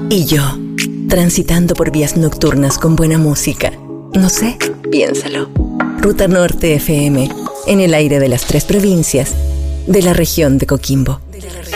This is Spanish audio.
Y yo, transitando por vías nocturnas con buena música. No sé, piénsalo. Ruta Norte FM, en el aire de las 3 provincias de la región de Coquimbo.